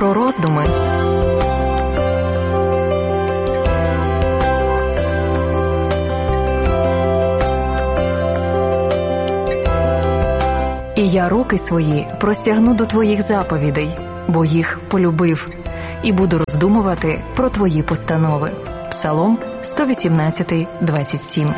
про роздуми. І я руки свої простягну до твоїх заповідей, бо їх полюбив, і буду роздумувати про твої постанови. Псалом 118, 27.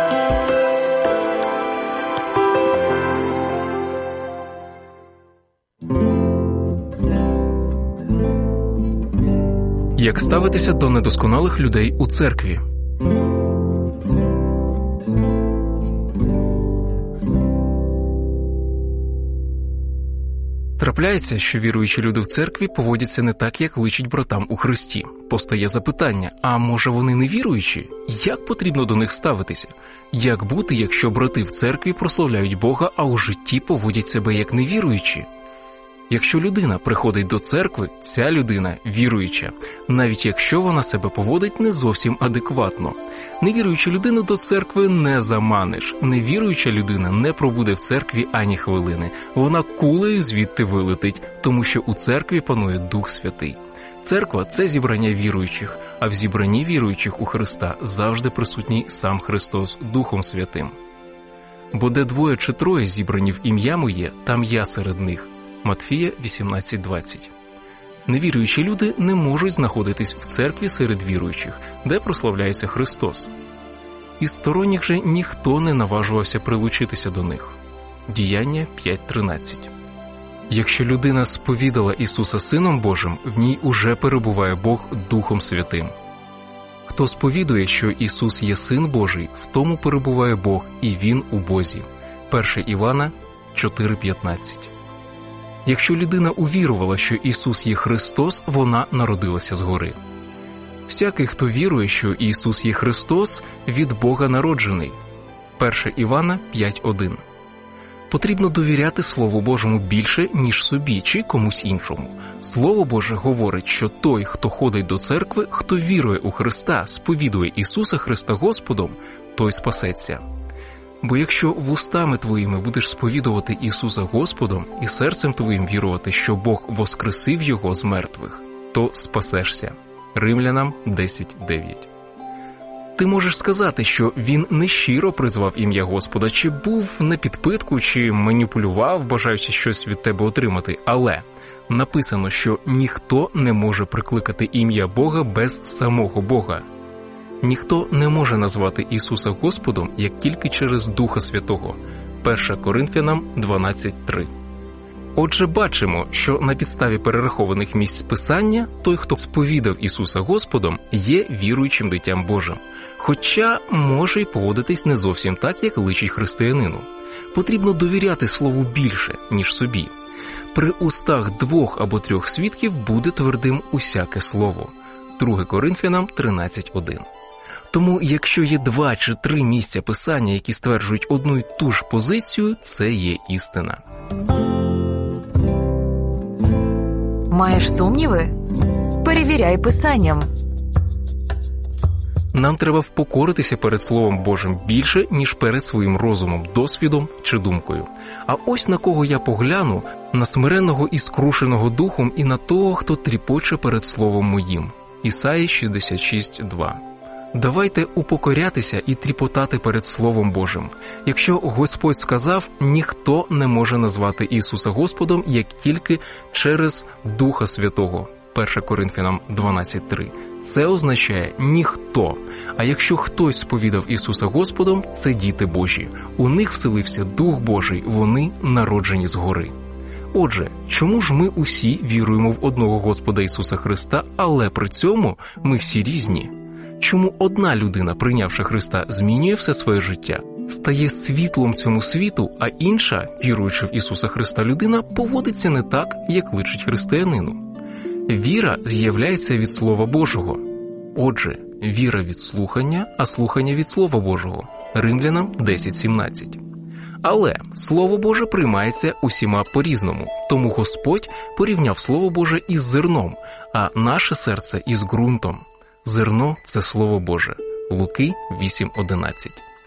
Як ставитися до недосконалих людей у церкві? Трапляється, що віруючі люди в церкві поводяться не так, як личить братам у Христі. Постає запитання, а може вони не віруючі? Як потрібно до них ставитися? Як бути, якщо брати в церкві прославляють Бога, а у житті поводять себе як невіруючі? Якщо людина приходить до церкви, ця людина віруюча, навіть якщо вона себе поводить не зовсім адекватно. Невіруючу людину до церкви не заманиш. Невіруюча людина не пробуде в церкві ані хвилини. Вона кулею звідти вилетить, тому що у церкві панує Дух Святий. Церква – це зібрання віруючих, а в зібранні віруючих у Христа завжди присутній сам Христос Духом Святим. Бо де двоє чи троє зібрані в ім'я моє, там я серед них. Матфія 18:20. Невіруючі люди не можуть знаходитись в церкві серед віруючих, де прославляється Христос. Із сторонніх же ніхто не наважувався прилучитися до них. Діяння 5:13. Якщо людина сповідала Ісуса Сином Божим, в ній уже перебуває Бог Духом Святим. Хто сповідує, що Ісус є Син Божий, в тому перебуває Бог, і Він у Бозі. 1 Івана 4:15. Якщо людина увірувала, що Ісус є Христос, вона народилася згори. Всякий, хто вірує, що Ісус є Христос, від Бога народжений. 1 Івана 5:1. Потрібно довіряти Слову Божому більше, ніж собі чи комусь іншому. Слово Боже говорить, що той, хто ходить до церкви, хто вірує у Христа, сповідує Ісуса Христа Господом, той спасеться. Бо якщо вустами твоїми будеш сповідувати Ісуса Господом і серцем твоїм вірувати, що Бог воскресив Його з мертвих, то спасешся. Римлянам 10:9. Ти можеш сказати, що він нещиро призвав ім'я Господа, чи був на підпитку, чи маніпулював, бажаючи щось від тебе отримати, але написано, що ніхто не може прикликати ім'я Бога без самого Бога. Ніхто не може назвати Ісуса Господом, як тільки через Духа Святого. 1 Коринфянам 12:3. Отже, бачимо, що на підставі перерахованих місць Писання, той, хто сповідав Ісуса Господом, є віруючим дитям Божим. Хоча може й поводитись не зовсім так, як личить християнину. Потрібно довіряти Слову більше, ніж собі. При устах 2 або 3 свідків буде твердим усяке слово. 2 Коринфянам 13:1. Тому, якщо є 2 чи 3 місця Писання, які стверджують одну й ту ж позицію, це є істина. Маєш сумніви? Перевіряй Писанням. Нам треба впокоритися перед Словом Божим більше, ніж перед своїм розумом, досвідом чи думкою. А ось на кого я погляну – на смиренного і скрушеного духом і на того, хто тріпоче перед Словом моїм. Ісаї 66:2. Давайте упокорятися і тріпотати перед Словом Божим. Якщо Господь сказав, ніхто не може назвати Ісуса Господом, як тільки через Духа Святого. 1 Коринфянам 12:3. Це означає ніхто. А якщо хтось сповідав Ісуса Господом, це діти Божі. У них вселився Дух Божий, вони народжені згори. Отже, чому ж ми усі віруємо в одного Господа Ісуса Христа, але при цьому ми всі різні? Чому одна людина, прийнявши Христа, змінює все своє життя, стає світлом цьому світу, а інша, віруючи в Ісуса Христа людина, поводиться не так, як личить християнину? Віра з'являється від Слова Божого. Отже, віра від слухання, а слухання від Слова Божого. Римлянам 10:17. Але Слово Боже приймається усіма по-різному, тому Господь порівняв Слово Боже із зерном, а наше серце із ґрунтом. Зерно – це Слово Боже. Луки 8:11.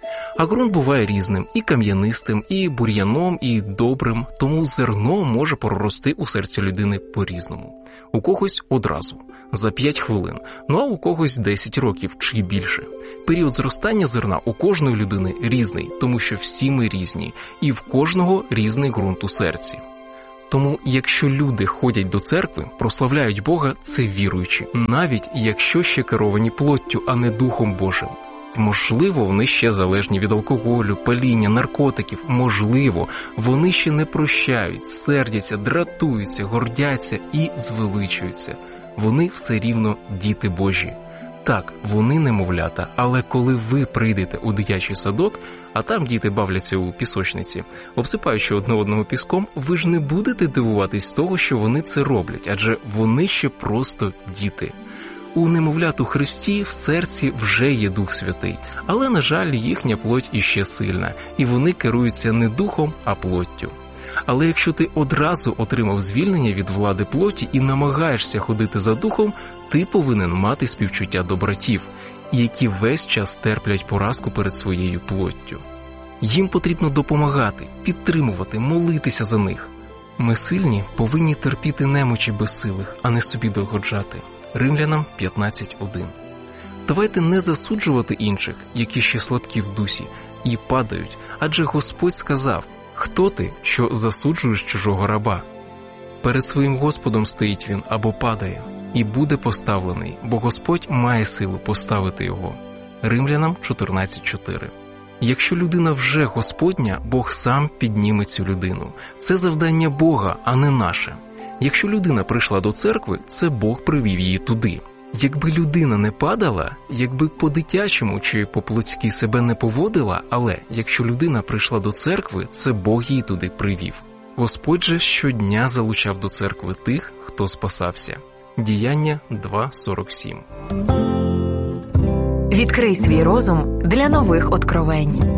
А ґрунт буває різним – і кам'янистим, і бур'яном, і добрим, тому зерно може прорости у серці людини по-різному. У когось одразу, за 5 хвилин, ну а у когось 10 років чи більше. Період зростання зерна у кожної людини різний, тому що всі ми різні, і в кожного різний ґрунт у серці. Тому, якщо люди ходять до церкви, прославляють Бога, це віруючі, навіть якщо ще керовані плоттю, а не Духом Божим. Можливо, вони ще залежні від алкоголю, паління, наркотиків. Можливо, вони ще не прощають, сердяться, дратуються, гордяться і звеличуються. Вони все рівно діти Божі. Так, вони немовлята, але коли ви прийдете у дитячий садок, а там діти бавляться у пісочниці, обсипаючи одне одного піском, ви ж не будете дивуватись з того, що вони це роблять, адже вони ще просто діти. У немовлят у Христі в серці вже є Дух Святий, але, на жаль, їхня плоть іще сильна, і вони керуються не духом, а плоттю. Але якщо ти одразу отримав звільнення від влади плоті і намагаєшся ходити за духом, ти повинен мати співчуття до братів, які весь час терплять поразку перед своєю плоттю. Їм потрібно допомагати, підтримувати, молитися за них. Ми сильні повинні терпіти немочі безсилих, а не собі догоджати. Римлянам 15:1. Давайте не засуджувати інших, які ще слабкі в дусі, і падають, адже Господь сказав: «Хто ти, що засуджуєш чужого раба?» Перед своїм Господом стоїть він або падає, і буде поставлений, бо Господь має силу поставити його. Римлянам 14:4. Якщо людина вже Господня, Бог сам підніме цю людину. Це завдання Бога, а не наше. Якщо людина прийшла до церкви, це Бог привів її туди. Якби людина не падала, якби по-дитячому чи по-плотськи себе не поводила, але якщо людина прийшла до церкви, це Бог її туди привів. Господь же щодня залучав до церкви тих, хто спасався. Діяння 2:47. Відкрий свій розум для нових откровень.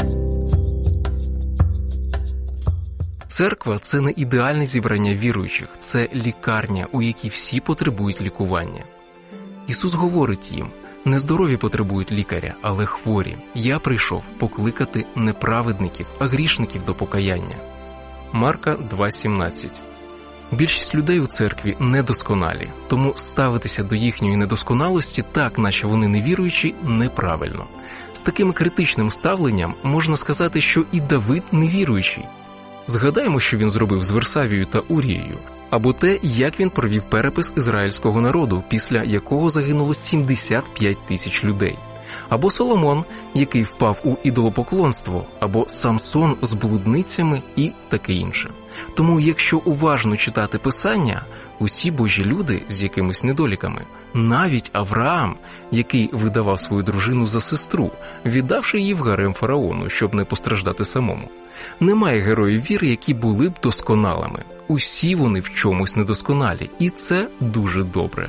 Церква – це не ідеальне зібрання віруючих, це лікарня, у якій всі потребують лікування. Ісус говорить їм: «Нездорові потребують лікаря, але хворі. Я прийшов покликати не праведників, а грішників до покаяння». Марка 2:17. Більшість людей у церкві недосконалі, тому ставитися до їхньої недосконалості так, наче вони невіруючі, неправильно. З таким критичним ставленням можна сказати, що і Давид невіруючий. Згадаємо, що він зробив з Версавією та Урією, або те, як він провів перепис ізраїльського народу, після якого загинуло 75 тисяч людей. Або Соломон, який впав у ідолопоклонство, або Самсон з блудницями і таке інше. Тому, якщо уважно читати Писання, усі божі люди з якимись недоліками, навіть Авраам, який видавав свою дружину за сестру, віддавши її в гарем фараону, щоб не постраждати самому. Немає героїв віри, які були б досконалими. Усі вони в чомусь недосконалі, і це дуже добре.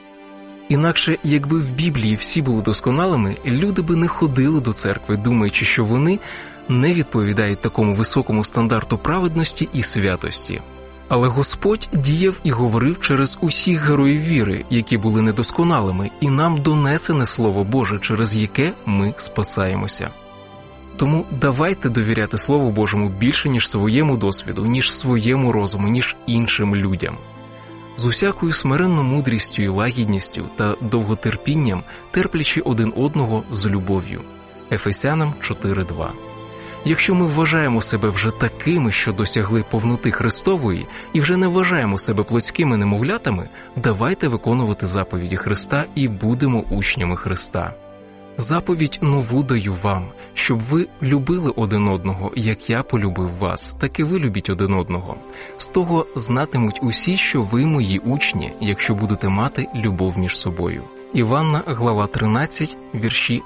Інакше, якби в Біблії всі були досконалими, люди би не ходили до церкви, думаючи, що вони не відповідають такому високому стандарту праведності і святості. Але Господь діяв і говорив через усіх героїв віри, які були недосконалими, і нам донесене Слово Боже, через яке ми спасаємося. Тому давайте довіряти Слову Божому більше, ніж своєму досвіду, ніж своєму розуму, ніж іншим людям. З усякою смиренно-мудрістю і лагідністю та довготерпінням, терплячи один одного з любов'ю. Ефесянам 4:2. Якщо ми вважаємо себе вже такими, що досягли повноти Христової, і вже не вважаємо себе плотськими немовлятами, давайте виконувати заповіді Христа і будемо учнями Христа. Заповідь нову даю вам, щоб ви любили один одного, як я полюбив вас, так і ви любіть один одного. З того знатимуть усі, що ви мої учні, якщо будете мати любов між собою. Іванна, глава 13, вірші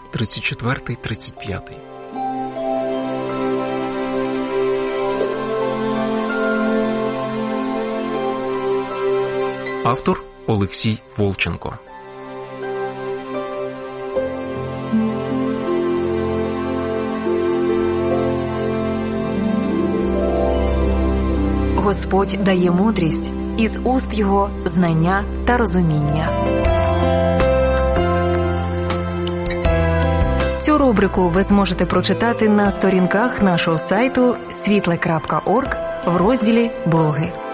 34-35. Автор Олексій Волченко. Господь дає мудрість, із уст його знання та розуміння. Цю рубрику ви зможете прочитати на сторінках нашого сайту світле.орг в розділі «Блоги».